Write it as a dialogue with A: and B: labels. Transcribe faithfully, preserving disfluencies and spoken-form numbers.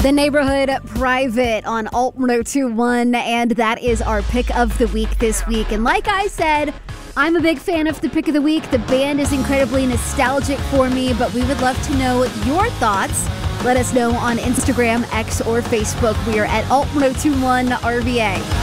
A: The Neighborhood Private on Alt one oh two point one, and that is our pick of the week this week. And like I said, I'm a big fan of the pick of the week. The band is incredibly nostalgic for me, but we would love to know your thoughts. Let us know on Instagram, X, or Facebook. We are at Alt one oh two point one R V A.